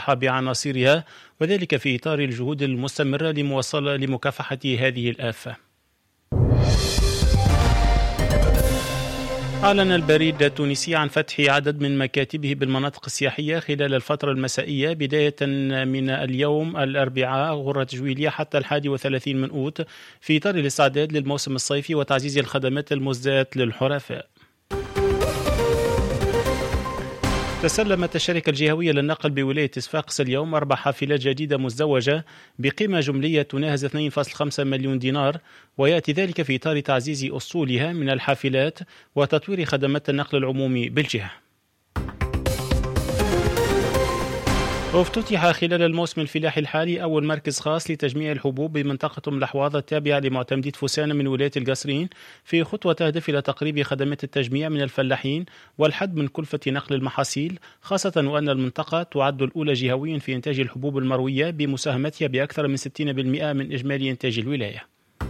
المسلحة بعناصرها، وذلك في إطار الجهود المستمرة لمكافحة هذه الآفة. أعلن البريد التونسي عن فتح عدد من مكاتبه بالمناطق السياحية خلال الفترة المسائية بداية من اليوم الأربعاء غرة جويلية حتى 31 من أوت في إطار الاستعداد للموسم الصيفي وتعزيز الخدمات المزداة للحرفاء. تسلمت الشركة الجهوية للنقل بولاية صفاقس اليوم 4 حافلات جديدة مزدوجة بقيمة جملية تناهز 2.5 مليون دينار، ويأتي ذلك في إطار تعزيز أسطولها من الحافلات وتطوير خدمات النقل العمومي بالجهة. افتتح خلال الموسم الفلاحي الحالي أول مركز خاص لتجميع الحبوب بمنطقة الأحواض التابعة لمعتمدية فوسانة من ولاية القصرين، في خطوة تهدف إلى تقريب خدمات التجميع من الفلاحين والحد من كلفة نقل المحاصيل، خاصة وأن المنطقة تعد الأولى جهويا في إنتاج الحبوب المروية بمساهمتها بأكثر من 60% من إجمالي إنتاج الولاية.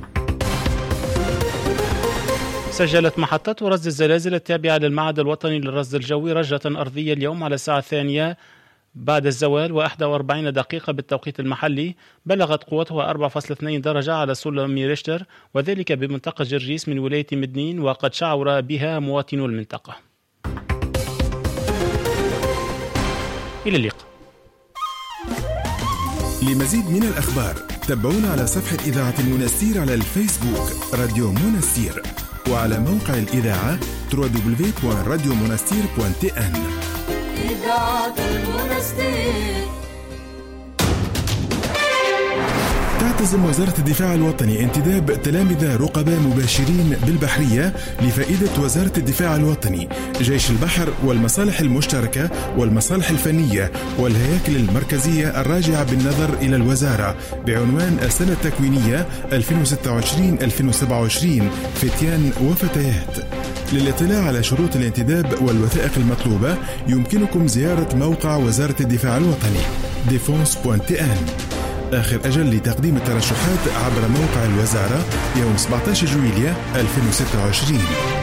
سجلت محطة رصد الزلازل التابعة للمعهد الوطني للرصد الجوي رجة أرضية اليوم على الساعة 2 بعد الزوال و41 دقيقة بالتوقيت المحلي، بلغت قوتها 4.2 درجة على سلم ريشتر، وذلك بمنطقة جرجيس من ولاية مدنين، وقد شعر بها مواطنو المنطقة. إلى اللقاء. لمزيد من الأخبار تابعونا على صفحة إذاعة المنستير على الفيسبوك راديو منستير، وعلى موقع الإذاعة www.radiomonastir.tn. إذاعة المنستير. تعتزم وزارة الدفاع الوطني انتداب تلامذة رقباء مباشرين بالبحرية لفائدة وزارة الدفاع الوطني، جيش البحر والمصالح المشتركة والمصالح الفنية والهياكل المركزية الراجعة بالنظر إلى الوزارة بعنوان السنة التكوينية 2026-2027 فتيان وفتيات. للاطلاع على شروط الانتداب والوثائق المطلوبة يمكنكم زيارة موقع وزارة الدفاع الوطني defense.tn. آخر أجل لتقديم الترشحات عبر موقع الوزارة يوم 17 جويلية 2026.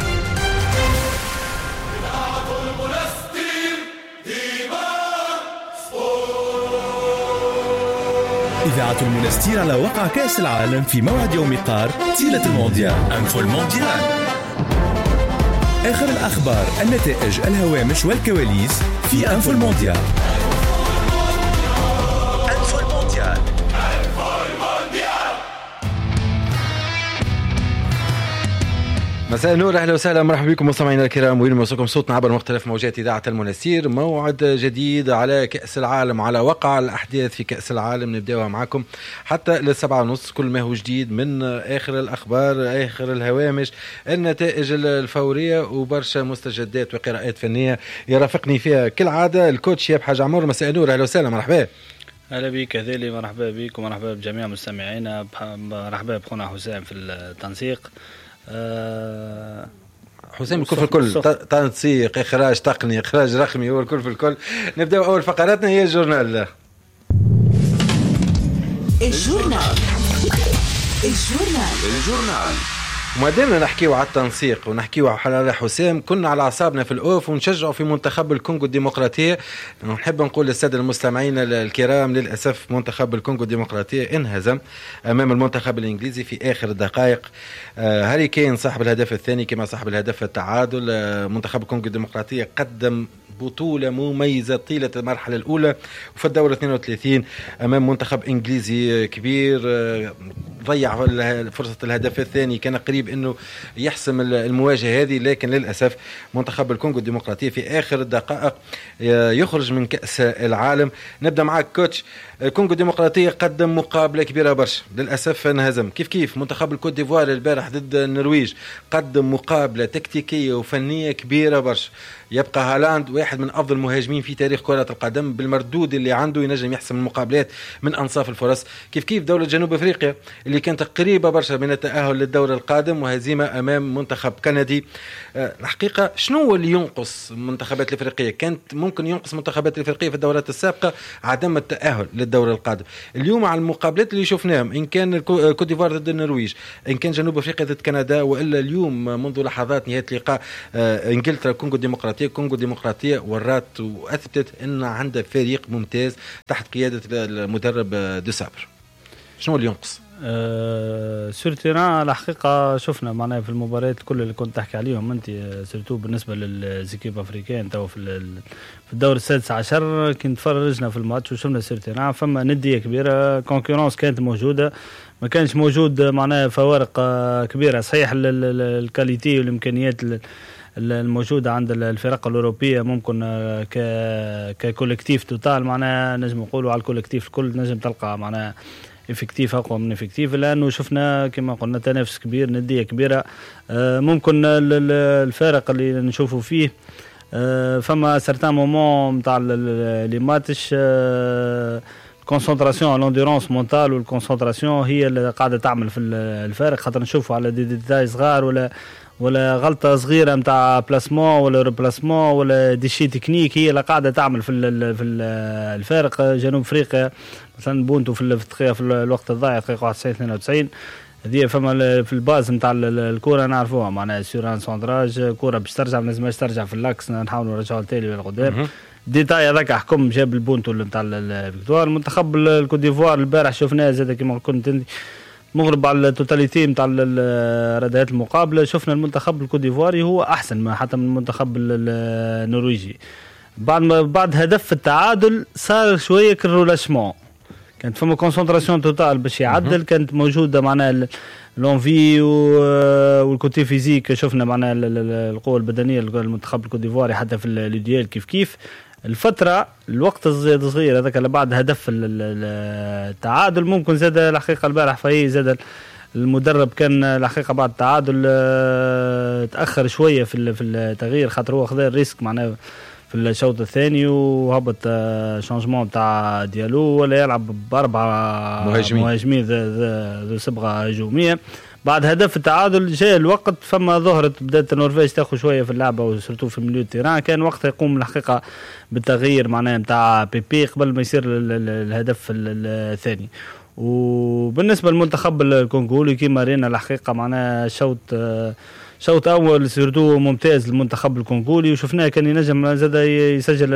إذاعة المنستير على وقع كأس العالم في موعد يوم قار طيلة المونديال أنفو المونديال. آخر الأخبار، النتائج، الهوامش والكواليس في أنفو المونديال. مساء النور، اهلا وسهلا، مرحبا بكم مستمعينا الكرام، وين موصلكم صوتنا عبر مختلف موجات اذاعه المنستير. موعد جديد على كاس العالم، على وقع الاحداث في كاس العالم نبداوها معكم حتى ل7:30. كل ما هو جديد من اخر الاخبار، اخر الهوامش، النتائج الفوريه وبرشا مستجدات وقراءات فنيه يرافقني فيها كالعاده الكوتش ياب حاج عمر. مساء النور، اهلا وسهلا، مرحبا. اهلا بك هذيلي، مرحبا بك ومرحبا بجميع مستمعينا، مرحبا بخونا حسام في التنسيق. حسام الكل في الكل، تنسيق، اخراج تقني، اخراج رقمي، هو الكل في الكل. نبداو اول فقراتنا هي الجورنال. ما دامنا نحكيو على التنسيق ونحكيو على حسام، كنا على اعصابنا في الاوف ونشجعوا في منتخب الكونغو الديمقراطيه. نحب نقول للساده المستمعين الكرام، للاسف منتخب الكونغو الديمقراطيه انهزم امام المنتخب الانجليزي في اخر الدقائق. هاري كين صاحب الهدف الثاني كما صاحب الهدف التعادل. منتخب الكونغو الديمقراطيه قدم بطولة مميزة طيلة المرحلة الأولى وفي الدورة 32 أمام منتخب إنجليزي كبير. ضيع فرصة الهدف الثاني، كان قريب أنه يحسم المواجهة هذه، لكن للأسف منتخب الكونغو الديمقراطية في آخر الدقائق يخرج من كأس العالم. نبدأ معك كوتش. الكونغو الديمقراطية قدم مقابلة كبيرة برشا، للأسف انهزم. كيف منتخب الكوت ديفوار البارح ضد النرويج قدم مقابلة تكتيكية وفنية كبيرة برشا. يبقى هالاند واحد من أفضل المهاجمين في تاريخ كرة القدم، بالمردود اللي عنده ينجم يحسم المقابلات من أنصاف الفرص. كيف دولة جنوب أفريقيا اللي كانت قريبة برشا من التأهل للدور القادم، وهزيمة أمام منتخب كندي. الحقيقة شنو اللي ينقص المنتخبات الأفريقية؟ كانت ممكن ينقص المنتخبات الأفريقية في الدورات السابقة عدم التأهل للدور القادم. اليوم على المقابلات اللي شفناهم، إن كان كوت ديفوار ضد النرويج، إن كان جنوب أفريقيا ضد كندا، وإلا اليوم منذ لحظات نهاية لقاء إنجلترا الكونغو الديمقراطية، ديمقراطيه كونغو ديمقراطيه ورات واثبتت ان عندها فريق ممتاز تحت قياده المدرب دو سابر. شنو اللي ينقص؟ سورتيران الحقيقه شفنا معناها في المباريات كل اللي كنت تحكي عليهم انت سيرتو بالنسبه للزيكيب افريكان تو في الدور السادس عشر كنت فرجنا في الماتش وشفنا سورتيران فما نديه كبيره كونكورونس كانت موجوده ما كانش موجود معناها فوارق كبيره صحيح الكاليتي والامكانيات الموجوده عند الفرق الاوروبيه ممكن ككولكتيف توتال معناها نجم نقولوا على الكولكتيف الكل نجم تلقى معناها افكتيف اقوى من افكتيف لانه شفنا كما قلنا تنافس كبير نديه كبيره ممكن الفارق اللي نشوفوا فيه فما سيرتان مومون نتاع لي ماتش كونسنتراسيون لونديرونس مونتال والكونسنتراسيون هي اللي قاعده تعمل في الفارق خاطر نشوفوا على ديتاي صغار ولا غلطه صغيره نتاع بلاسمون ولا ريبلاسمون ولا ديشي تكنيك هي اللي قاعده تعمل في الفارق. جنوب افريقيا مثلا بونتو في الدقيقه في الوقت الضايع دقيقه 91 هذه فما في الباز نتاع الكره نعرفوها معناها سيران سوندراج كره باش ترجع ما لازمهاش ترجع في اللاكس نحاولوا نرجعوا تالي للقدام ديتاي هذاك حكم جاب البونتو نتاع الفيكتوار. المنتخب الكوت ديفوار البارح شفناه زاد كما كنت مغرب على التوتاليتي نتاع الردات المقابله شفنا المنتخب الكوت ديفواري هو احسن حتى من المنتخب النرويجي بعد هدف التعادل صار شويه كالرولاشمون كانت فما كونسنتراسيون توتال باش يعدل كانت موجوده معناها لونفي والكوتي فيزيك شفنا معناها القوه البدنيه المنتخب الكوت ديفواري حتى في الديال كيف الفترة الوقت صغير هذاك اللي بعد هدف التعادل ممكن زاد الحقيقة البارح فهي زاد المدرب كان الحقيقة بعد التعادل تأخر شوية في التغيير خاطر هو خذ الريسك معناه في الشوط الثاني وهبط شانجمون تاع ديالو ولا يلعب بأربعة مهاجمين ذو صبغة هجومية. بعد هدف التعادل جاء الوقت فما ظهرت بدأت النرويج تاخذ شويه في اللعبه وسرتو في الميليو تيران كان وقت يقوم الحقيقه بالتغيير معناه نتاع بيبي قبل ما يصير الهدف الثاني. وبالنسبه للمنتخب الكونغولي كيما رينا الحقيقه معناه شوط اول سيرتو ممتاز للمنتخب الكونغولي وشفناه كان ينجم زاد يسجل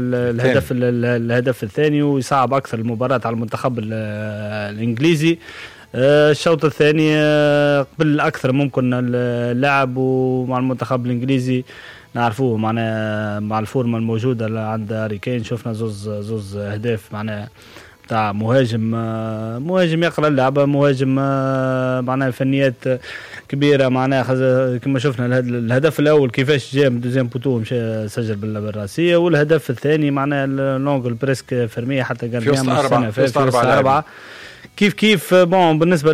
الهدف الثاني ويصعب اكثر المباراه على المنتخب الانجليزي. الشوط الثاني قبل أكثر ممكن اللعب ومع المنتخب الإنجليزي نعرفوه مع الفورمة الموجودة عند هاري كين شفنا زوز أهداف معناه تاع مهاجم يقرأ اللعبة مهاجم معناه فنيات كبيرة معناه كما شفنا الهدف الأول كيفاش جاء من دوزيام بوتو مشى سجل بالراسية والهدف الثاني معناه اللونغل بريسك فرمية حتى قال في أربعة كيف بون بالنسبه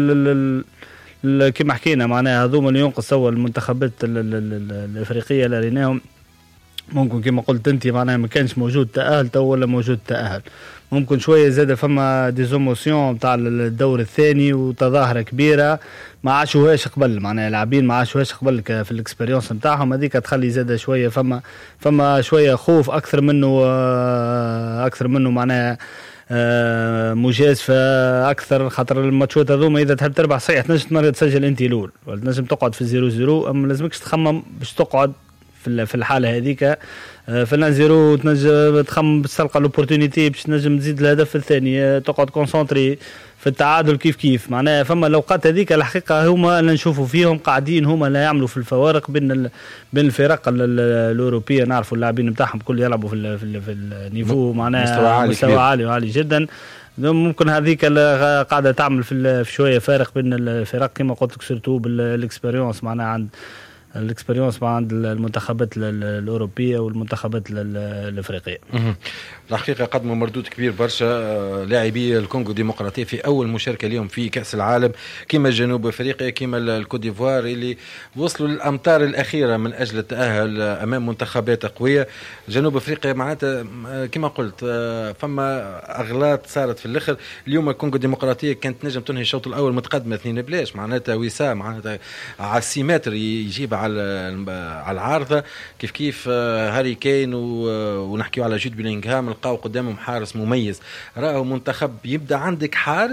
كما حكينا معناها هذوما اللي ينقص سوا المنتخبات الافريقيه اللي ريناهم ممكن كما قلت انت معناها ما كانش موجود تاهل تو ولا موجود تاهل ممكن شويه زاد فما ديزوموسيون تاع الدور الثاني وتظاهره كبيره ما عاشوهاش قبل معناها لاعبين ما عاشوهاش قبل في الاكسبيريونس نتاعهم هذيك تخلي زاد شويه فما شويه خوف اكثر منه معناها مجازفة أكثر خاطر الماتشات هذوما إذا تحب تربح صحيح تنجم تسجل أنت الأول ولا تنجم تقعد في 0-0 أما لازمكش تخمم باش تقعد في الحالة هذيك في 0 تنجم تخمم باش تلقى الأوبورتونيتي باش تنجم تزيد الهدف الثاني تقعد كونسنتري في التعادل كيف معناها فما الأوقات هذيك الحقيقة هما اللي نشوفوا فيهم قاعدين هما اللي يعملوا في الفوارق بين الفرق الأوروبية نعرفوا اللاعبين نتاعهم كل يلعبوا في النيفو معناها مستوى عالي وعالي جدا ممكن هذيك قاعدة تعمل في شوية فارق بين الفرق كما قلت لك سيرتو بالاكسبيريونس معناها عند الاكسبيريونس عند المنتخبات الأوروبية والمنتخبات الأفريقية. الحقيقة قدموا مردود كبير برشا لاعبي الكونغو ديمقراطية في أول مشاركة اليوم في كأس العالم كما جنوب أفريقيا كما الكوت ديفوار اللي وصلوا للأمتار الأخيرة من أجل التأهل أمام منتخبات قوية. جنوب أفريقيا معناتها كما قلت فما أغلاط صارت في الآخر. اليوم الكونغو ديمقراطية كانت نجم تنهي الشوط الأول متقدمة 2 بلاش معناتها وسام معناتها على السيمتر يجيب على العارضة كيف هاري كين ونحكيو على جود بيلينغهام لقاو قدامهم حارس مميز. رأوا منتخب يبدأ عندك حارس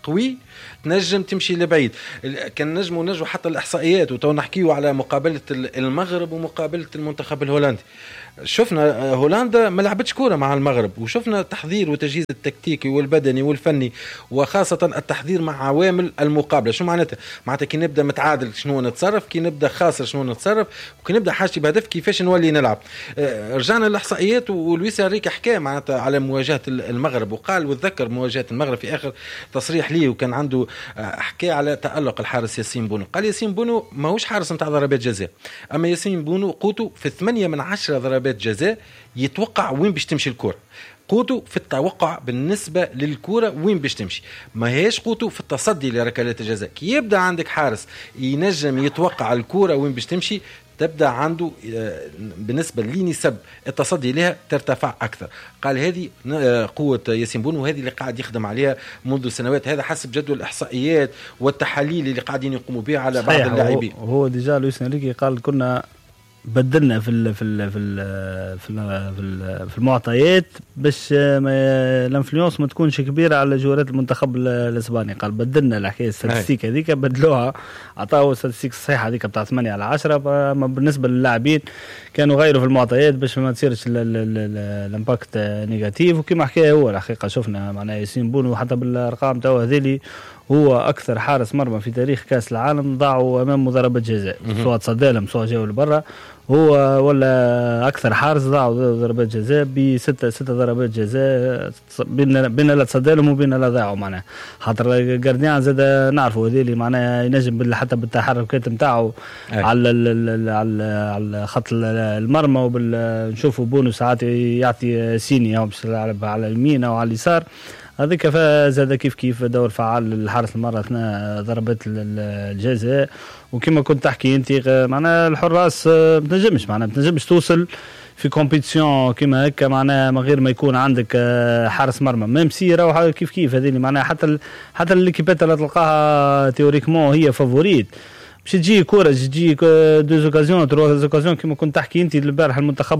قوي تنجم تمشي لبعيد. كان نجموا حتى الإحصائيات وتو نحكيوا على مقابلة المغرب ومقابلة المنتخب الهولندي. شفنا هولندا ما لعبتش كورة مع المغرب، وشفنا التحضير والتجهيز التكتيكي والبدني والفني، وخاصة التحضير مع عوامل المقابلة. شو معناتها كي نبدأ متعادل شنو نتصرف، كي نبدأ خاسر شنو نتصرف، وكي نبدأ حاجتي بهدف كيفاش نولي نلعب. رجعنا للإحصائيات ولويس انريكي حكى معناتها على مواجهة المغرب، وقال وتذكر مواجهة المغرب في آخر تصريح ليه، وكان عنده حكى على تألق الحارس ياسين بونو. قال ياسين بونو ماهوش حارس نتاع ضربات جزاء، أما ياسين بونو قوته في 8 من 10 ضربات جزاء يتوقع وين باش تمشي الكرة. قوته في التوقع بالنسبة للكرة وين باش تمشي، ما هيش قوته في التصدي لركلات الجزاء. كي يبدأ عندك حارس ينجم يتوقع الكرة وين باش تمشي، تبدأ عنده بالنسبة لنسب التصدي لها ترتفع أكثر. قال هذه قوة ياسين بونو، وهذه اللي قاعد يخدم عليها منذ سنوات، هذا حسب جدول الإحصائيات والتحاليل اللي قاعدين يقوموا بها على بعض اللاعبين. هو ديجا لويس انريكي قال كنا بدلنا في المعطيات باش الانفلونس ما تكونش كبيره على جوارات المنتخب الاسباني. قال بدلنا الحكايه الستاتستيك هذيك، بدلوها عطاو الستاتستيك الصحيحه هذيك بتاع 8 على 10. اما بالنسبه للاعبين كانوا غيروا في المعطيات باش ما تصيرش الامباكت نيجاتيف. وكما حكى هو الحقيقه شفنا معناها ياسين بونو حتى بالارقام تاعو هذيلي هو اكثر حارس مرمى في تاريخ كاس العالم ضاعوا امام ضربات جزاء، سواء تصدى لهم سواء جاوا لبرا. هو ولا اكثر حارس ضاعوا ضربات جزاء ب6 ضربات جزاء بين لا تصدى لهم وبين لا ضاعوا. معناها خاطر جارديان زاد نعرفوا هذيلي معناها ينجم حتى بالتحركات نتاعو على خط المرمى، ونشوفوا بونو ساعات يعطي سيني باش يلعب على اليمين او على اليسار. هذيك فزاد كيف دور فعال الحارس المرة أثناء ضربات الجزاء. وكما كنت تحكي أنت معناها الحراس بتنجمش توصل في كومبيتيشن كما هكا معناها من غير ما يكون عندك حارس مرمى ميم سيرة كيف هذه معناها حتى الكيبات اللي تلقاها تيوريكمون هي فافوريت باش تجي كورة تجي دو زوكازيون ترو زوكازيون كما كنت تحكي أنت البارح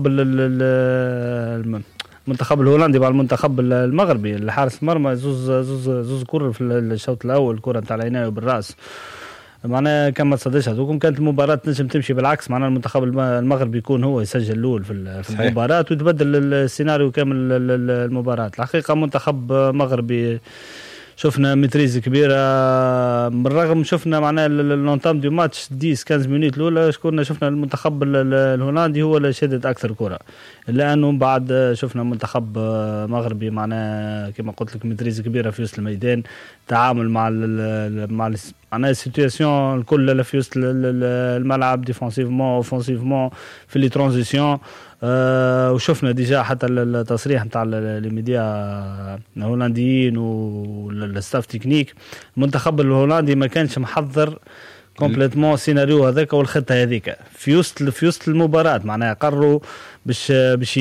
المنتخب الهولندي مع المنتخب المغربي. الحارس المرمى زوز كرة في الشوط الاول، الكره نتاع العنايه بالراس معناها كان ما تصدش هذوكم. كانت المباراه تنجم تمشي بالعكس، معناها المنتخب المغربي يكون هو يسجل الاول في المباراه وتبدل السيناريو كامل المباراه. الحقيقه منتخب مغربي شفنا متريز كبيرة، بالرغم شفنا معناها لونتام دو ماتش 10-15 مينوت الأولى كنا شفنا المنتخب الهولندي هو اللي شدد أكثر كرة، إلا أنه بعد شفنا منتخب مغربي معناها كما قلت لك متريز كبيرة في وسط الميدان، تعامل مع معناها السيتواسيون الكل في وسط الملعب ديفونسيفمون اوفونسيفمون في لي ترانزيسيون. وشفنا ديجا حتى التصريح نتاع الميديا الهولنديين والستاف تكنيك. المنتخب الهولندي ما كانش محضر كومبليتمون سيناريو هذاك والخطه هذيك في وسط المباراه، معناها قرروا باش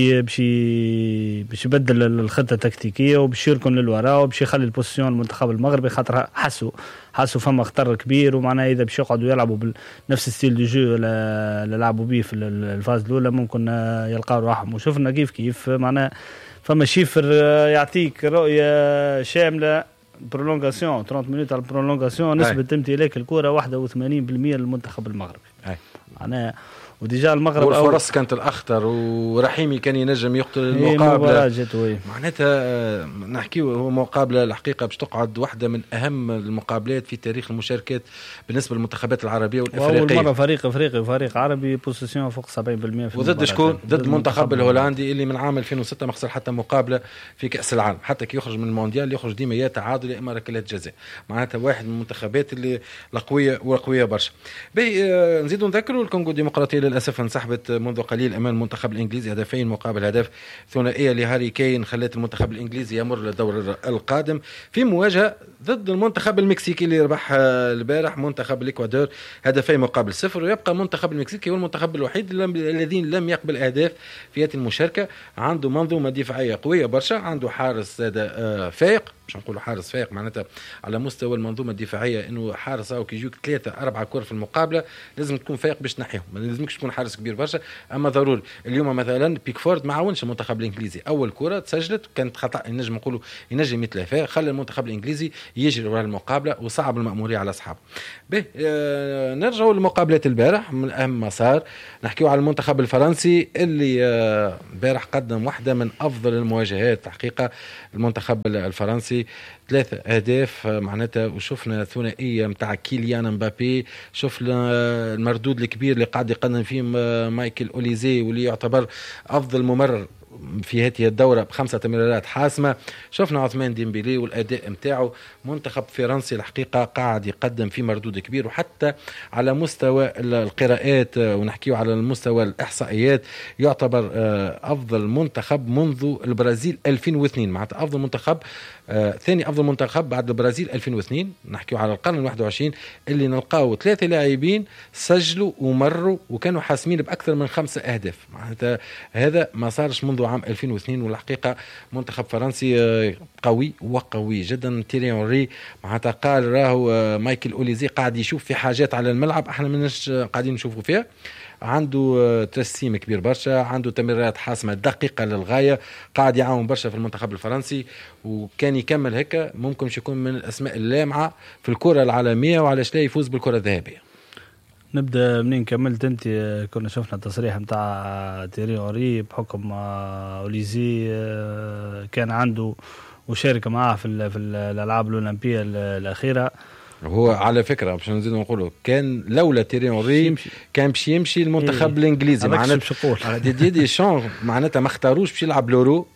يبدل الخطه التكتيكيه وباش يركن للوراء وباش يخلي البوزيشن المنتخب المغربي، خاطر حسوا فما خطر كبير، ومعناها اذا باش يقعدوا يلعبوا بنفس ستيل دو جو اللي لعبوا به في الفاز الاولى ممكن يلقاو روحهم. وشفنا كيف معناها فما شيفر يعطيك رؤيه شامله. برولونغاسيون 30 مينوت على البرولونغاسيون نسبة امتلاك الكرة 81% للمنتخب المغربي. معناها وديجا المغرب والفرص كانت الأخطر، ورحيمي كان ينجم يقتل المقابلة. معناتها نحكي هو مقابلة الحقيقة باش تقعد واحدة من أهم المقابلات في تاريخ المشاركات بالنسبة للمنتخبات العربية والإفريقية. أول مرة فريق إفريقي وفريق عربي بوزيسيون فوق 70%. وضد شكون؟ ضد المنتخب الهولندي اللي من عام 2006 ما خسر حتى مقابلة في كأس العالم، حتى كي يخرج من المونديال يخرج ديما يا تعادل يا إما ركلات جزاء. معناتها واحد من المنتخبات اللي قوية برشا. نزيدوا نذكروا الكونغو الديمقراطية للأسف انسحبت منذ قليل أمام المنتخب الإنجليزي هدفين مقابل هدف، ثنائية لهاري كين خلت المنتخب الإنجليزي يمر للدور القادم في مواجهة ضد المنتخب المكسيكي اللي ربح البارح منتخب الإكوادور هدفين مقابل 0. ويبقى المنتخب المكسيكي هو المنتخب الوحيد الذين لم يقبل أهداف في هذه المشاركة. عنده منظومة دفاعية قوية برشا، عنده حارس فايق، مش نقولوا حارس فايق معناتها على مستوى المنظومة الدفاعية، انه حارس او كي يجوك 3-4 كور في المقابلة لازم تكون فايق باش تنحيهم، ما لازمكش تكون حارس كبير برشا. اما ضروري اليوم مثلا بيكفورد ما عاونش المنتخب الانجليزي، اول كرة تسجلت كانت خطأ، نجم نقولوا ينجم يتلافى، خلى المنتخب الانجليزي يجري ورا المقابله وصعب المأموريه على اصحابه. نرجعوا لمقابلات البارح. من اهم مسار نحكيو على المنتخب الفرنسي اللي البارح قدم واحده من افضل المواجهات حقيقه. المنتخب الفرنسي 3 أهداف معناتها، وشفنا ثنائيه متاع كيليان مبابي، شفنا المردود الكبير اللي قاعد يقدم فيه مايكل أوليزي واللي يعتبر افضل ممرر في هذه الدورة ب5 تمريرات حاسمة. شفنا عثمان ديمبيلي والأداء متاعه. منتخب فرنسي الحقيقة قاعد يقدم في مردود كبير، وحتى على مستوى القراءات ونحكيه على المستوى الإحصائيات يعتبر أفضل منتخب منذ البرازيل 2002. معناتها أفضل منتخب، ثاني أفضل منتخب بعد البرازيل 2002. نحكيه على القرن 21 اللي نلقاو 3 لاعبين سجلوا ومروا وكانوا حاسمين بأكثر من 5 أهداف. معناتها هذا ما صارش منذ عام 2002. والحقيقة منتخب فرنسي قوي وقوي جدا. تيري هنري معناتها قال راهو مايكل أوليزي قاعد يشوف في حاجات على الملعب احنا مناش قاعدين نشوفوا فيها. عنده تسيم كبير برشا، عنده تمريرات حاسمة دقيقة للغاية، قاعد يعاون برشا في المنتخب الفرنسي. وكان يكمل هكا ممكن يكون من الأسماء اللامعة في الكرة العالمية، وعلاش لا يفوز بالكرة الذهبية. نبدا منين كملت انت. كنا شفنا تصريح نتاع تيري هنري بحكم أوليزي كان عنده وشارك معاه في الالعاب الاولمبيه الاخيره. هو على فكره باش نزيد نقولوا كان لولا تيري هنري كان باش يمشي المنتخب الانجليزي. معناتها دي شون معناتها ما اختاروش باش يلعب لورو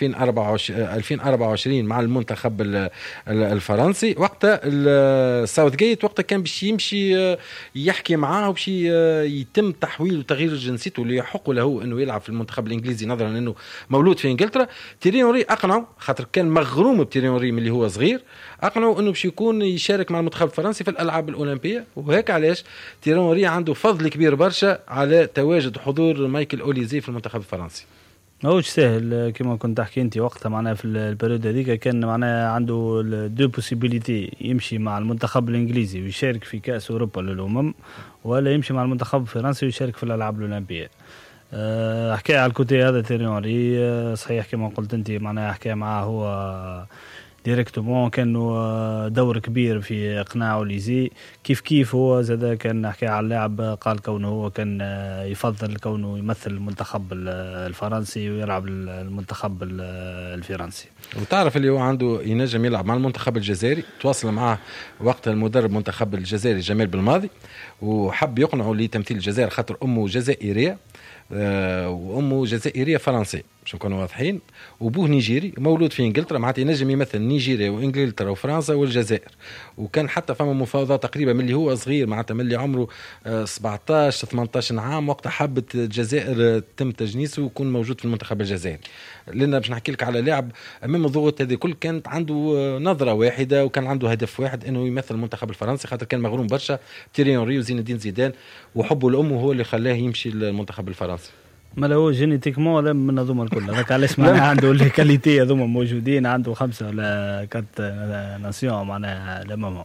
2024 مع المنتخب الفرنسي. وقتها الساوث جيت وقتها كان باش يمشي يحكي معاه وباش يتم تحويل وتغيير جنسيته اللي يحق له انه يلعب في المنتخب الانجليزي نظرا انه مولود في انجلترا. تيري هنري اقنعوا خاطر كان مغروم بتيري هنري من اللي هو صغير، اقنعوا انه باش يكون يشارك مع المنتخب الفرنسي في الالعاب الاولمبيه. وهيك علاش تيري هنري عنده فضل كبير برشا على تواجد حضور مايكل أوليزي في المنتخب الفرنسي. ماهوش سهل كما كنت تحكي انت وقتها معناها في البريود هذيك كان معناها عنده دو بوسيبيليتي، يمشي مع المنتخب الانجليزي ويشارك في كاس اوروبا للامم، ولا يمشي مع المنتخب الفرنسي ويشارك في الالعاب الاولمبيه. حكايه على الكوتي هذا تيري هنري صحيح كما قلت انت معناها حكايه معاه هو ديريكتومون كان دور كبير في اقناع أوليزي. كيف هو زاد كان حكى على اللاعب قال كونه هو كان يفضل كونه يمثل المنتخب الفرنسي ويلعب المنتخب الفرنسي. وتعرف اللي هو عنده ينجم يلعب مع المنتخب الجزائري. تواصل معه وقت المدرب منتخب الجزائري جمال بالماضي وحب يقنعه لتمثيل الجزائر خاطر أمه جزائرية وأمه جزائرية فرنسية باش نكونوا واضحين، وبوه نيجيري مولود في انجلترا. معناتها ينجم يمثل نيجيريا وانجلترا وفرنسا والجزائر. وكان حتى فما مفاوضات تقريبا من اللي هو صغير معناتها من اللي عمره 17 18 عام وقت حبت الجزائر تم تجنيسه ويكون موجود في المنتخب الجزائري. لأن باش نحكي لك على لاعب امام الضغوط هذه كل كانت عنده نظره واحده وكان عنده هدف واحد انه يمثل المنتخب الفرنسي خاطر كان مغروم برشا تيري هنري وزين الدين زيدان وحبه لامه هو اللي خلاه يمشي للمنتخب الفرنسي. ما هو جينيتيكمون ولا من هذوما الكل هذاك علاش معناها عنده لي كاليتي هذوما موجودين، عنده 5 ولا 4 ناسيون معناها لمامهم.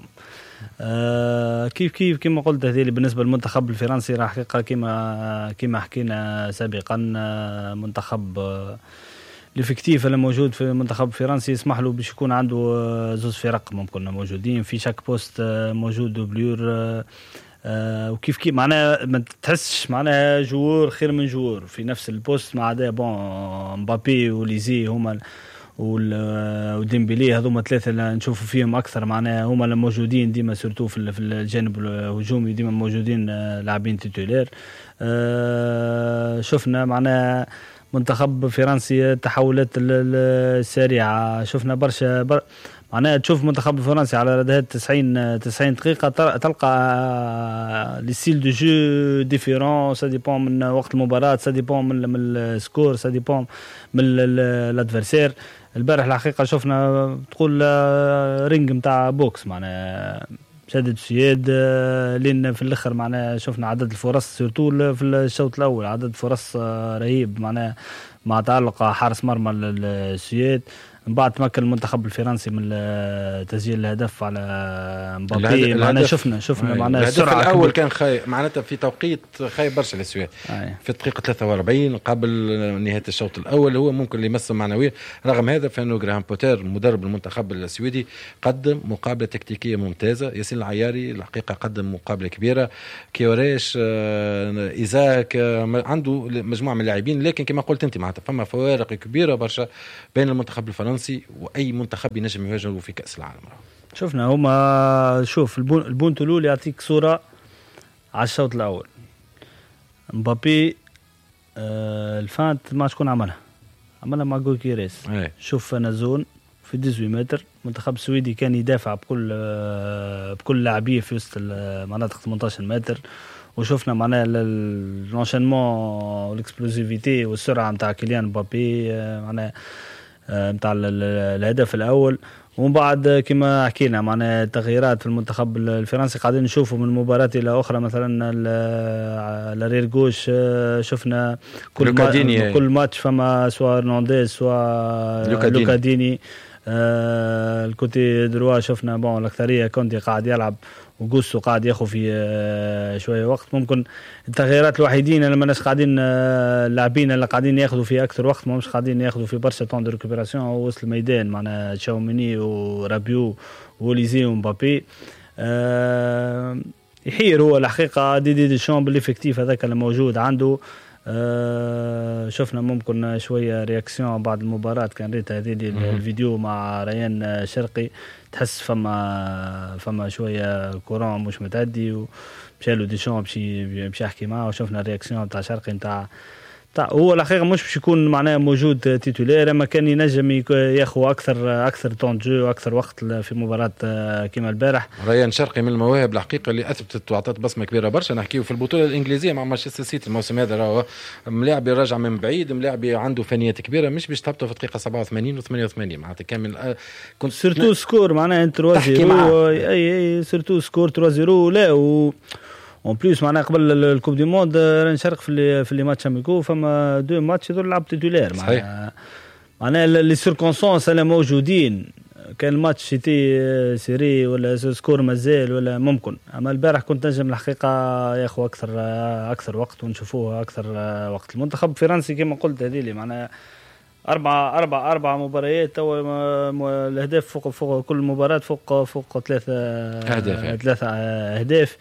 كيف كما قلت هذه بالنسبه للمنتخب الفرنسي راح حقيقه كما حكينا سابقا منتخب الافكتيف اللي موجود في المنتخب الفرنسي يسمح له باش يكون عنده 2 فرق ممكن موجودين في شاك بوست موجود دوبلور. وكيف معناها ما تحسش معناها جوور خير من جوور في نفس البوست مع ده مبابي وليزي هما وديمبيلي هذوما 3 اللي نشوفوا فيهم اكثر معناها هما اللي موجودين ديما سورتو في الجانب الهجومي ديما موجودين لاعبين تيتولير. شفنا معناها منتخب فرنسي التحولات السريعه، شفنا برشا معناها تشوف منتخب الفرنسي على ردهات 90 دقيقة تلقى لي ستيل دو جو ديفيرون. سا ديبون من وقت المباراة، سا ديبون من السكور، سا ديبون من الادفيرسير. البارح الحقيقة شفنا تقول رينج متاع بوكس معناها شدد السياد لين في الاخر معناها شفنا عدد الفرص سورتو في الشوط الاول عدد فرص رهيب معناها مع تعلق حارس مرمى السويد. من بعد تمكن المنتخب الفرنسي من تسجيل الهدف على مبابي. معناها شفنا معناها السرعه الاول كان خايب معناتها في توقيت خايب برشا للسويد في الدقيقه 43 قبل نهايه الشوط الاول. هو ممكن اللي يمس معنويا. رغم هذا فانه جراهام بوتر مدرب المنتخب السويدي قدم مقابله تكتيكيه ممتازه. ياسين العياري الحقيقه قدم مقابله كبيره. كيوريش إيزاك عنده مجموعه من اللاعبين، لكن كما قلت انت معناتها فما فوارق كبيره برشا بين المنتخب الفرنسي واي منتخب ينجم يواجهه في كاس العالم. شفنا هما شوف البونت الاولى يعطيك صوره على الشوط الاول. مبابي الفانت ما شكون عملها مع جوكيريس. شوف نزون في 18 متر. المنتخب السويدي كان يدافع بكل لاعبيه في وسط المناطق 18 متر. وشفنا معناها الانشينمون والاكسبلوزيفيتي والسرعه نتاع كيليان مبابي معناها نتاع الهدف الاول. ومن بعد كما حكينا معناها التغييرات في المنتخب الفرنسي قاعدين نشوفوا من مباراة إلى أخرى. مثلا لرير جوش شفنا كل ماتش فما سواء رونالديز سواء لوكاديني. الكوتي دروا شفنا الأكثرية كونتي قاعد يلعب وجوسو قاعد ياخذ في شويه وقت. ممكن التغييرات الوحيدين لما الناس قاعدين اللاعبين اللي قاعدين ياخذوا في اكثر وقت مش قاعدين ياخذوا في برشا طون دو ريكوبيراسيون وسط الميدان معنا تشاوميني ورابيو ووليزي ومبابي. يحير هو الحقيقه دي شامب الافكتيف هذاك اللي موجود عنده. شفنا ممكن شويه رياكسيون بعد المباراه كان ريت هذه الفيديو مع ريان شرقي تحس فما شويه كورون مش متعدي ومشالو ديشون باش يحكي معاه. وشفنا الرياكسيون تاع شرقي نتاع هو الحقيقه مش باش يكون معناه موجود تيتولير اما كان ينجم ياخذ اكثر طون جو واكثر وقت في مباراه كيما البارح. ريان شرقي من المواهب الحقيقه اللي اثبتت وعطت بصمه كبيره برشا. نحكيو في البطوله الانجليزيه مع مانشستر سيتي الموسم هذا راهو ملاعب راجع من بعيد ملاعب عنده فنيات كبيره مش باش تهبطوا في الدقيقه 87 و88 معناتها كامل كنت سيرتو سكور معناه انت 3-0 اي سيرتو سكور 3-0 لا اون بليس معناها قبل الكوب دي موند نشارك في لي ماتش اميكو فما دو ماتش يدور لعب تيتولير معناها لي سيركونسونس اللي موجودين. كان الماتش سيتي سيري ولا سكور مازال ولا ممكن. اما البارح كنت نجم الحقيقه ياخذ اكثر وقت ونشوفوه اكثر وقت. المنتخب الفرنسي كما قلت هذه اللي معناها أربع مباريات الأهداف فوق كل مباراة فوق ثلاثة أهداف.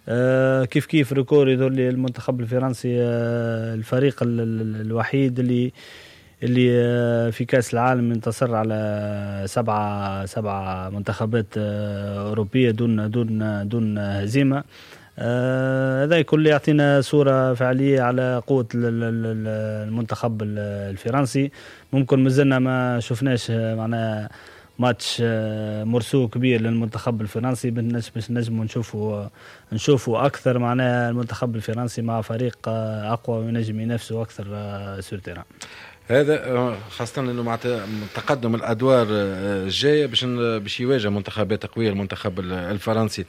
كيف ريكور يدور لي المنتخب الفرنسي الفريق الوحيد اللي في كأس العالم انتصر على سبعة منتخبات أوروبية دون هزيمة. هذا كله يعطينا صورة فعلية على قوة المنتخب الفرنسي. ممكن مازلنا ما شفناش معنا ماتش مرسو كبير للمنتخب الفرنسي باش نجم نشوفوا أكثر معنا المنتخب الفرنسي مع فريق أقوى وينجم ينافسوا أكثر سور تيران. هذا خاصة انه مع تقدم الادوار الجاية باش يواجه منتخبات قوية المنتخب الفرنسي.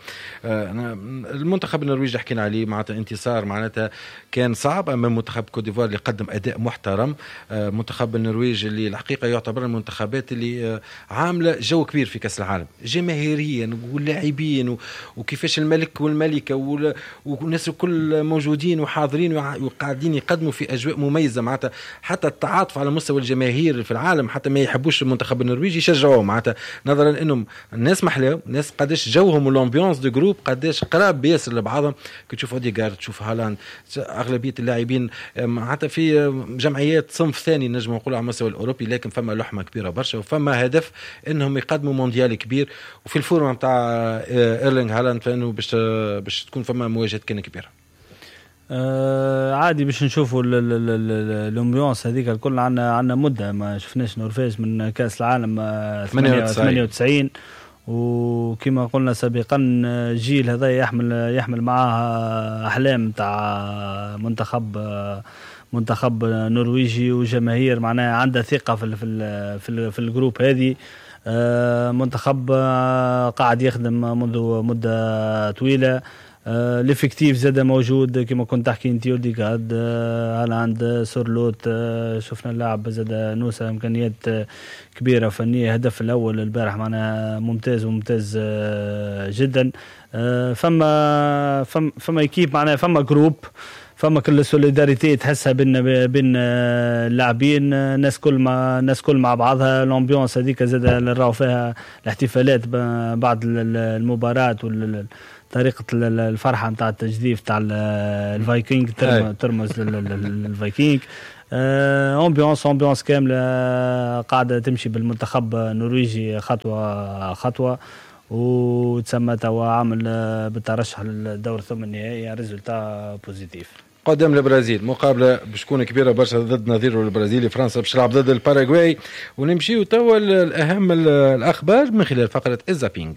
المنتخب النرويجي حكينا عليه معناتها انتصار معناتها كان صعب امام منتخب كوت ديفوار اللي قدم اداء محترم. منتخب النرويج اللي الحقيقة يعتبر المنتخبات اللي عاملة جو كبير في كأس العالم جماهيريا واللاعبين وكيفاش الملك والملكة والناس الكل موجودين وحاضرين وقاعدين يقدموا في اجواء مميزة معناتها حتى التعاطف على مستوى الجماهير في العالم حتى ما يحبوش المنتخب النرويجي يشجعوه معناتها نظرا انهم الناس محلاو ناس قداش جوهم والامبيونس دو جروب قداش قراب بياسر لبعضهم. كي تشوف اوديغارد تشوف هالاند اغلبيه اللاعبين معناتها في جمعيات صنف ثاني نجم نقولوا على المستوى الاوروبي لكن فما لحمه كبيره برشا وفما هدف انهم يقدموا مونديال كبير وفي الفورمه نتاع ايرلينغ هالاند فانه باش تكون فما مواجهات كان كبيره. عادي باش نشوفوا الامبيونس هذيك الكل. عنا مده ما شفناش نورفيج من كاس العالم 98 وكما قلنا سابقا جيل هذا يحمل معاه احلام تاع منتخب نرويجي وجماهير معناها عندها ثقه في الجروب هذه. منتخب قاعد يخدم منذ مده طويله ليفيكتيف زاد موجود كما كنت تحكي انت اوديغارد، هالاند، سورلوت، شفنا اللاعب زاد نوسة امكانيات كبيره فنيه. هدف الاول البارح معناها ممتاز جدا. فما ايكيب معناها، فما جروب، فما كل سوليداريتي تحسها بين اللاعبين، الناس كل مع بعضها. الامبيونس هذيك زاد نراو فيها الاحتفالات بعد المباراه طريقة الفرحة نتاع التجديف تاع الفايكنج ترمز للفايكنج. امبيونس كاملة قاعدة تمشي بالمنتخب النرويجي خطوة وتسمى توا عامل بالترشح للدور الثمن النهائي، ريزولتا بوزيتيف. قدام البرازيل مقابله باش تكون كبيره برشا ضد نظيره البرازيلي. فرنسا باش تلعب ضد الباراغواي. ونمشيو توا الاهم الاخبار من خلال فقره الزابينغ.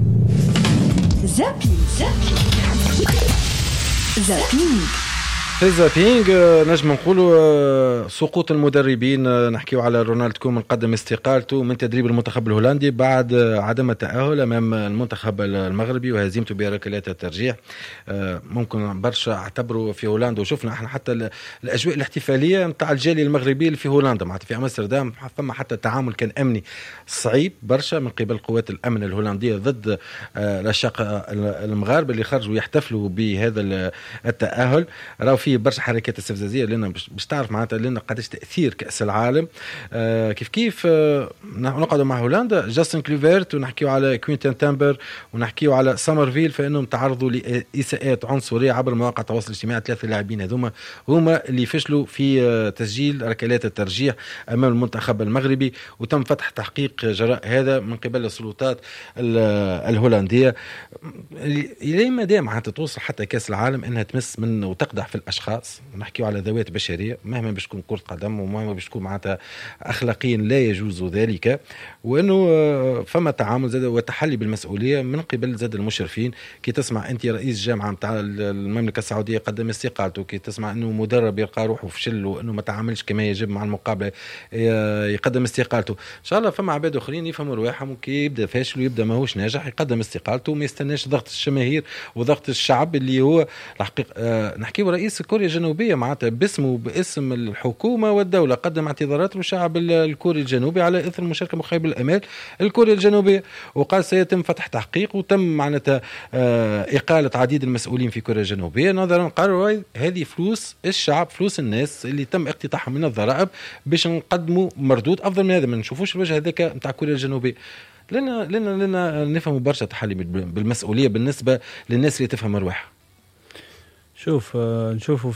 زابينغ نجم نقولوا سقوط المدربين. نحكيو على رونالد كومان قدم استقالته من تدريب المنتخب الهولندي بعد عدم التأهل امام المنتخب المغربي وهزيمته بركلات الترجيح. ممكن برشا اعتبروا في هولندا، وشفنا احنا حتى الاجواء الاحتفاليه نتاع الجاليه المغربي اللي في هولندا معناتها في امستردام، فما حتى التعامل كان امني صعيب برشا من قبل قوات الامن الهولنديه ضد الاشقاء المغاربه اللي خرجوا يحتفلوا بهذا التأهل. راو في برشا حركات استفزازيه لنا باش تعرف معناتها لنا قداش تاثير كاس العالم. كيف نقعدوا مع هولندا جاستن كليفرت ونحكيو على كوينتين تامبر ونحكيو على سامرفيل، فانهم تعرضوا لاساءات عنصريه عبر مواقع التواصل الاجتماعي. 3 لاعبين هما اللي فشلوا في تسجيل ركلات الترجيح امام المنتخب المغربي، وتم فتح تحقيق جراء هذا من قبل السلطات الهولنديه. الى ما دام معناتها توصل حتى كاس العالم انها تمس من وتقدح في الاشخاص، نحكيو على ذوات بشريه مهما باش تكون كره قدم ومهما باش تكون معناتها اخلاقيا لا يجوز ذلك، وانه فما تعامل زاد وتحلي بالمسؤوليه من قبل زاد المشرفين. كي تسمع انت رئيس جامعه نتاع المملكه السعوديه قدم استقالته، كي تسمع انه مدرب يلقى روحه فشل وانه ما تعاملش كما يجب مع المقابله يقدم استقالته. ان شاء الله فما عباد اخرين يفهموا رواحهم كي يبدا فاشل ويبدا ماهوش ناجح يقدم استقالته وما يستناش ضغط الجماهير وضغط الشعب اللي هو الحقيقه. نحكيو رئيس كوريا الجنوبيه معناتها باسمه باسم الحكومه والدوله قدم اعتذارات للشعب الكوري الجنوبي على اثر المشاركه مخيبه الامال الكوريا الجنوبيه، وقال سيتم فتح تحقيق وتم معناتها اقاله عديد المسؤولين في كوريا الجنوبيه نظرا قالوا هذه فلوس الشعب، فلوس الناس اللي تم اقتطاعها من الضرائب باش نقدموا مردود افضل من هذا. ما نشوفوش الوجه هذاك نتاع كوريا الجنوبيه. لنا نفهموا برشا تحلي بالمسؤوليه بالنسبه للناس اللي تفهم ارواحها. شوف نشوفوا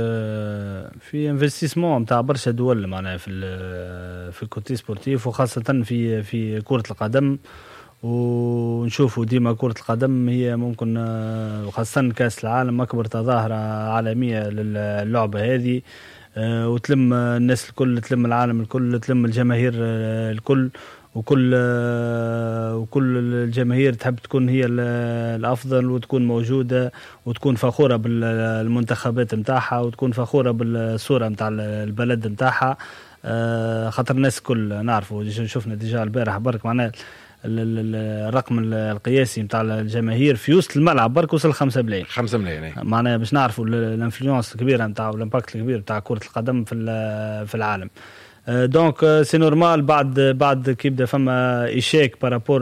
في انفستيسمون نتاع برشا دول معناها في الكوتي سبورتيف وخاصه في كره القدم، ونشوفوا ديما كره القدم هي ممكن وخاصه كاس العالم اكبر تظاهره عالميه للعبه هذه، وتلم الناس الكل، تلم العالم الكل، تلم الجماهير الكل، وكل الجماهير تحب تكون هي الأفضل وتكون موجودة وتكون فخورة بالمنتخبات متاعها وتكون فخورة بالصورة متاع البلد متاعها. خاطر الناس كل نعرفوا شفنا ديجا البارح برك معناه الرقم القياسي متاع الجماهير في وسط الملعب برك وصل 5 ملايين معناه باش نعرفوا الانفلونس الكبيرة متاع والامباكت الكبير متاع كرة القدم في العالم. دونك سي نورمال بعد كي يبدا فما ايشيك بارابور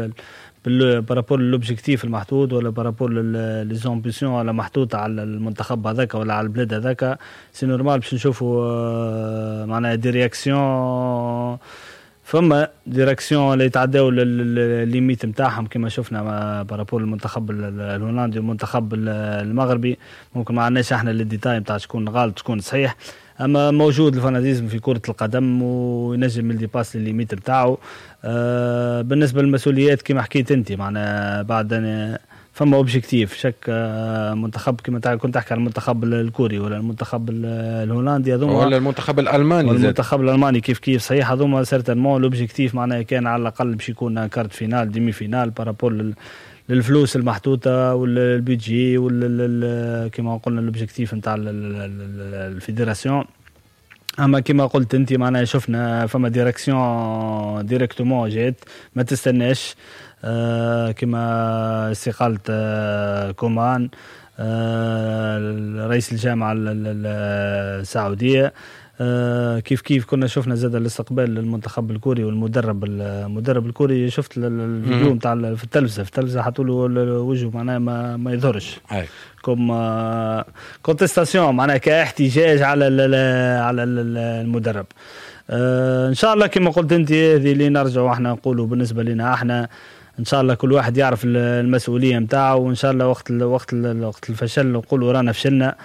للوبجيكتيف المحدود ولا بارابور لي زامبيسيون ولا محطوطه على المنتخب هذاك ولا على البلاد هذاك، سي نورمال باش نشوفوا معناها دي رياكسيون، فما ديريكسيون اللي يتعداو الليميت نتاعهم كما شفنا بارابور المنتخب الهولندي والمنتخب المغربي. ممكن ما عندناش احنا الديتاي نتاع شكون غلط شكون صحيح، اما موجود الفاناتيزم في كرة القدم وينجم الديباس الليميت نتاعو. بالنسبة للمسؤوليات كما حكيت انت معنا بعد فما اوبجيكتيف شك منتخب كما كنت تحكي على المنتخب الكوري ولا المنتخب الهولندي ولا المنتخب الالماني المنتخب الالماني كيف صحيح هذوما سيرتانمون الاوبجيكتيف معناه كان على الاقل باش يكون كارت فينال ديمي فينال بارابور للفلوس المحطوطه والبيجي كما قلنا الاوبجيكتيف نتاع الفيدراسيون. اما كما قلت انت معنا شفنا فما ديريكتومون جات ما تستناش كما استقالة كومان رئيس الجامعة السعودية. كيف كنا شفنا زاد الاستقبال للمنتخب الكوري والمدرب الكوري. شفت الفيديو نتاع في التلفزة حطوا له وجهه معناه ما يظهرش كم كونتستاسيون معناه كاحتجاج على المدرب. ان شاء الله كما قلت انت هذه اللي نرجعوا احنا نقولوا بالنسبة لنا احنا ان شاء الله كل واحد يعرف المسؤولية نتاعه، وان شاء الله وقت الفشل نقولوا رانا فشلنا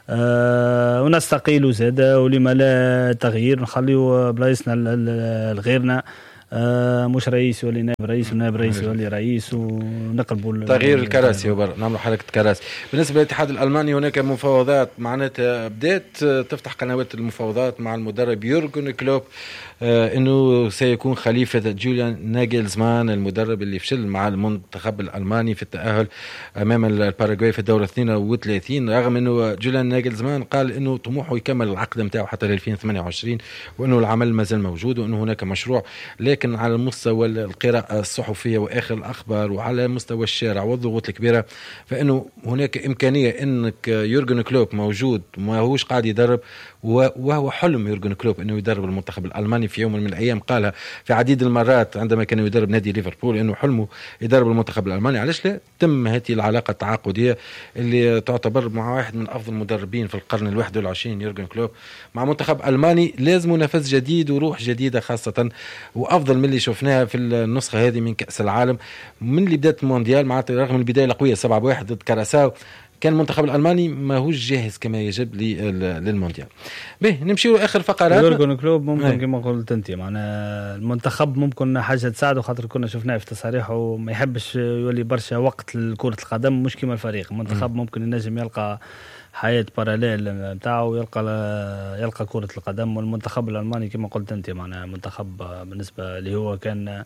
ونستقيل زاد ولما لا تغيير نخليه بلايصنا لغيرنا مش رئيس ولا نائب رئيس ونائب رئيس ولا رئيس ونقلبوا تغيير الكراسي نعملوا حركة كراسي. بالنسبة للاتحاد الألماني هناك مفاوضات معناتها بدأت تفتح قنوات المفاوضات مع المدرب يورغن كلوب انه سيكون خليفة جوليان ناجلزمان المدرب اللي فشل مع المنتخب الألماني في التأهل امام الباراغواي في الدورة 32 رغم انه جوليان ناجلزمان قال انه طموحه يكمل العقد نتاعو حتى 2028 وانه العمل ما زال موجود وانه هناك مشروع. لكن على المستوى القراءة الصحفية واخر الاخبار وعلى مستوى الشارع والضغوط الكبيرة فانه هناك امكانية انك يورغن كلوب موجود ما هوش قاعد يدرب، وهو حلم يورغن كلوب انه يدرب المنتخب الألماني. في يوم من الأيام قالها في عديد المرات عندما كان يدرب نادي ليفربول إنه حلمه يدرب المنتخب الألماني. علاش لا تم هذه العلاقة التعاقدية اللي تعتبر مع واحد من أفضل المدربين في القرن 21 يورغن كلوب مع منتخب ألماني لازم نفس جديد وروح جديدة خاصة وأفضل من اللي شفناها في النسخة هذه من كأس العالم من اللي بدأت المونديال معناتها رغم البداية القوية 7-1 ضد كراساو كان المنتخب الألماني ما هوش جاهز كما يجب للمونديال. به نمشي لاخر فقرات. يورغن كلوب ممكن كما قلت انت معنا المنتخب ممكن حاجه تساعده خاطر كنا شفناه في تصاريحه وما يحبش يولي برشا وقت لكرة القدم مش كما الفريق. المنتخب ممكن ينجم يلقى حياة باراليل نتاعو يلقى كرة القدم. والمنتخب الألماني كما قلت انت معنا منتخب بالنسبة اللي هو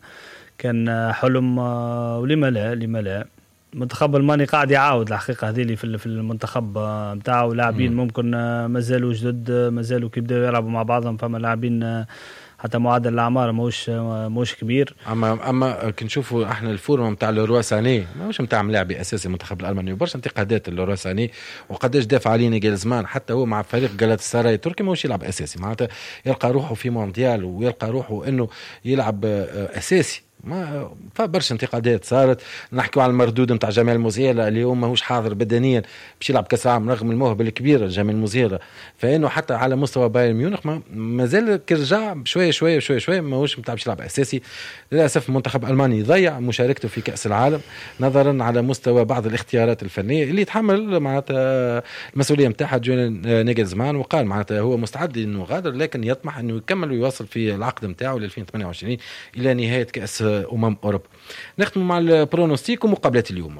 كان حلم ولما لا المنتخب الألماني قاعد يعاود الحقيقة هذه اللي في المنتخب نتاعو لاعبين ممكن مازالوا جدد مازالوا كيبداو يلعبوا مع بعضهم. فما لاعبين حتى معدل الأعمار موش كبير. اما كنشوفوا احنا الفورم نتاع لوروا ساني ماهوش نتاع ملاعبي اساسي المنتخب الألماني وبرشا انتقادات لوروا ساني وقداش دافع عليه ناجلزمان حتى هو مع فريق جالاتاسراي التركي ماهوش يلعب اساسي معناتها يلقى روحه في مونديال ويلقى روحه انه يلعب اساسي. ما فبرش انتقادات صارت. نحكوا على المردود نتاع جمال موزيلا اللي هو ماهوش حاضر بدنيا باش يلعب كاس العالم رغم الموهبه الكبيره جمال موزيلا. فانه حتى على مستوى بايرن ميونخ مازال كرجع شويه ماهوش نتاع باش يلعب اساسي. للاسف المنتخب الالماني ضيع مشاركته في كاس العالم نظرا على مستوى بعض الاختيارات الفنيه اللي يتحمل معناتها المسؤوليه نتاعها جوليان ناجلزمان وقال معناتها هو مستعد انه يغادر لكن يطمح انه يكمل ويواصل في العقد نتاعه ل 2028 الى نهايه كاس أوروبا. نختم مع البرونوستيك ومقابلات اليوم.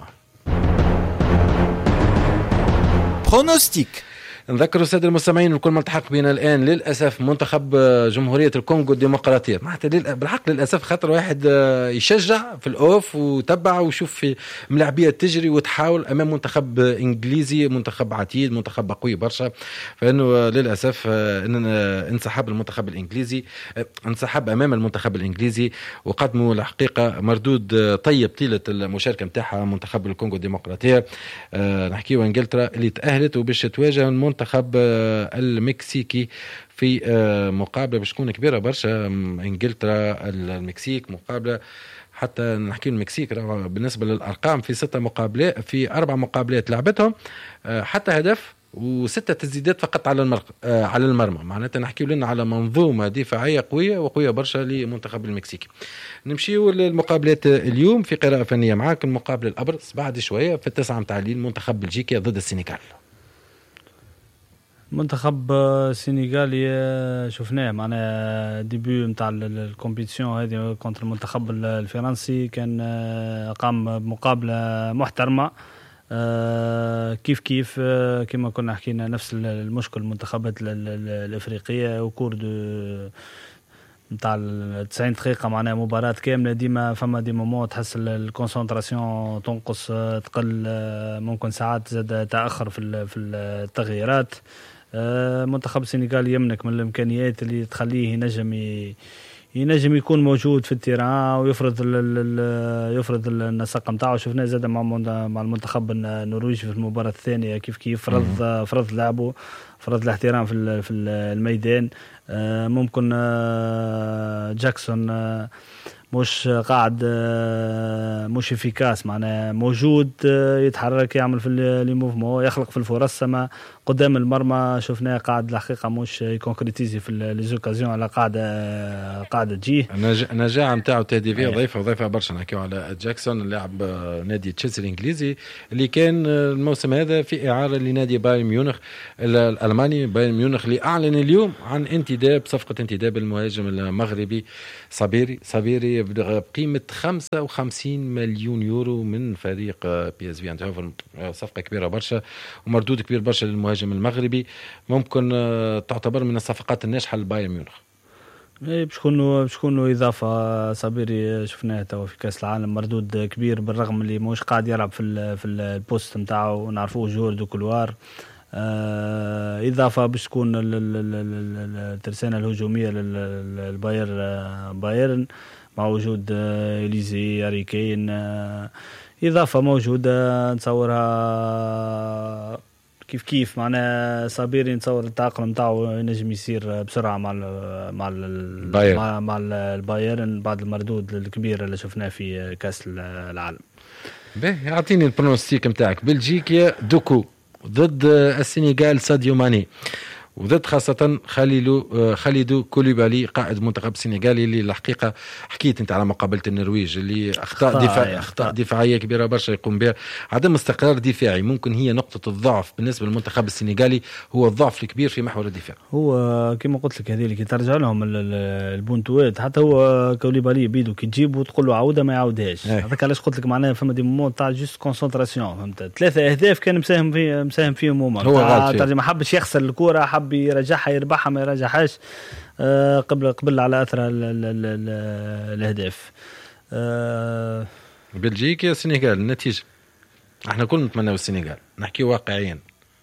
برونوستيك. نذكر السادة المستمعين الكل ملتحق بنا الآن للأسف منتخب جمهورية الكونغو الديمقراطية بالحق للأسف خاطر واحد يشجع في الأوف وتبع وشوف في ملاعبية تجري وتحاول أمام منتخب إنجليزي منتخب عتيد منتخب قوي برشا. فإنه للأسف انسحب المنتخب الإنجليزي انسحب أمام المنتخب الإنجليزي وقدموا الحقيقة مردود طيب طيلة المشاركة متاعها منتخب الكونغو الديمقراطية. نحكيوا إنجلترا اللي تأهلت وباش تواجه المنتخب المكسيكي في مقابلة باش تكون كبيرة برشا. انجلترا المكسيك مقابلة حتى نحكي المكسيك بالنسبة للأرقام في 6 مقابلات في 4 مقابلات لعبتهم حتى هدف و6 تسديدات فقط على المرمى. معناتها نحكي لنا على منظومة دفاعية قوية وقوية برشا لمنتخب المكسيكي. نمشيو للمقابلات اليوم في قراءة فنية معاك. المقابلة الأبرز بعد شوية في 9 متاع الليل منتخب بلجيكا ضد السنغال. منتخب السنغالي شفناه معنا ديبيو نتاع الكومبيتيشن هذه كونتر المنتخب الفرنسي كان قام بمقابله محترمه كيف كما كنا حكينا نفس المشكل المنتخبات الافريقيه وكور نتاع 90 دقيقه معناها مباراه كامله ديما فما دي مومون تحس الكونسنتراسيون تنقص تقل ممكن ساعات زاد تاخر في التغييرات. منتخب السنغال يملك من الامكانيات اللي تخليه ينجم يكون موجود في التيران ويفرض يفرض النسق نتاعو. شفناه زاد مع المنتخب النرويجي في المباراة الثانية كيف فرض لعبه، فرض الاحترام في الميدان. ممكن جاكسون مش قاعد مش افيكاس، معناه موجود يتحرك يعمل في الموفمون يخلق في الفرص، ما قدام المرمى شفناه قاعد الحقيقه مش يكونكريتيزي في ليزوكازيون على قاعده تجيه. النجاعه نتاعو تهديفيه ضيفه برشا. نحكيو على جاكسون اللاعب نادي تشيلسي الانجليزي اللي كان الموسم هذا في اعاره لنادي بايرن ميونخ الالماني. بايرن ميونخ اللي اعلن اليوم عن صفقه انتداب المهاجم المغربي صابيري بقيمه 55 مليون يورو من فريق بي اس في ايندهوفن. صفقه كبيره برشا ومردود كبير برشا للمهاجم المغربي، ممكن تعتبر من الصفقات الناجحه لبايرن ميونخ. باش يكونوا اضافه. صابيري شفناه تو في كاس العالم مردود كبير، بالرغم اللي مش قاعد يلعب في البوست نتاعو، نعرفوه جور دو كولوار. اضافه باش تكون الترسانه الهجوميه للبايرن مع وجود إليزي أريكين. إضافة موجودة نتصورها كيف معناه صابيري. نتصور التأقلم نتاعو ينجم يصير بسرعة مع البايرن بعد المردود الكبير اللي شفناه في كأس العالم. باهي اعطيني البرونوستيك نتاعك. بلجيكا دوكو ضد السنغال ساديو ماني، وضد خاصة خالدو كوليبالي قائد منتخب السنغالي اللي الحقيقة حكيت انت على مقابلة النرويج اللي أخطاء دفاعية كبيرة برشا يقوم بها. عدم استقرار دفاعي ممكن هي نقطة الضعف بالنسبة للمنتخب السنغالي، هو الضعف الكبير في محور الدفاع. هو كما قلت لك هذه اللي ترجع لهم البونتوات، حتى هو كوليبالي بيدو كي تجيب وتقول له عودة ما يعودهاش. هذاك علاش قلت لك معناها فما دي مومون تاع جوست كونسنتراسيون. فهمت 3 أهداف كان مساهم فيهم هما، ترجع ما حبش يخسر الكرة، حب يرجعها يربحها ما يرجعهاش قبل على اثر الاهداف. بلجيكا السنغال النتيجه احنا كلنا نتمناو السنغال، نحكي واقعيا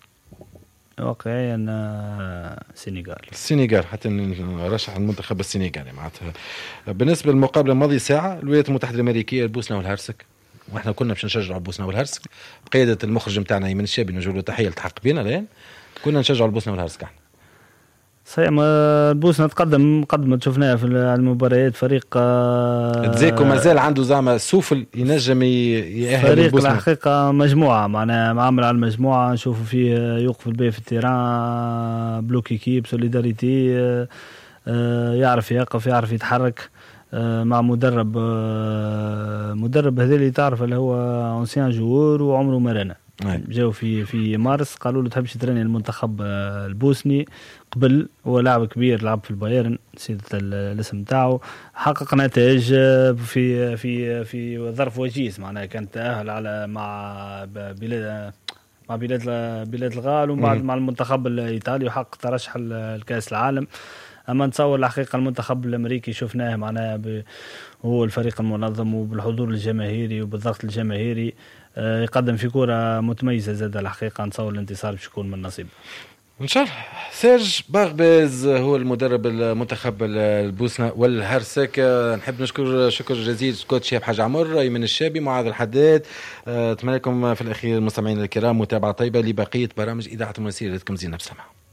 السنغال حتى نرشح المنتخب السنغالي معناتها. بالنسبه للمقابله الماضيه ساعه الولايات المتحده الامريكيه البوسنه والهرسك، واحنا كنا باش نشجعوا البوسنه والهرسك بقياده المخرج نتاعنا ايمن الشابي، نوجه له تحيه التحق بينا الان. كنا نشجعوا البوسنه والهرسك احنا صحيح. البوسنة قدمت شفناها في المباريات فريق تزيكو مازال عنده زعما سوفل ينجم يأهل فريق البوسنة. الحقيقة مجموعة معناها معامل على المجموعة، نشوفوا فيه يوقف الباقي في التيران، بلوكي كيب سوليداريتي، يعرف يقف يعرف يتحرك مع مدرب هذا اللي تعرف اللي هو أنسيان جوور وعمره مرنة. جاو في مارس قالوا له تحبش تريني المنتخب البوسني قبل، هو لاعب كبير لعب في البايرن نسيت الاسم تاعو، حقق نتائج في ظرف وجيز معناها كان تأهل على مع بلاد الغال وبعد مع المنتخب الإيطالي وحقق ترشح الكأس العالم. أما نتصور الحقيقة المنتخب الأمريكي شفناه معناها هو الفريق المنظم وبالحضور الجماهيري وبالضغط الجماهيري يقدم في كرة متميزة زاد الحقيقة. نتصور الانتصار باش يكون من نصيب إن شاء الله. سيرج باغباز هو المدرب المنتخب البوسنة والهرسك. نحب نشكر شكر جزيل كوتش شاب حاج عمر، أيمن الشابي، معاذ الحداد. أتمنى لكم في الأخير المستمعين الكرام متابعة طيبة لبقية برامج إذاعة المنسية. لكم زينة بسلامة.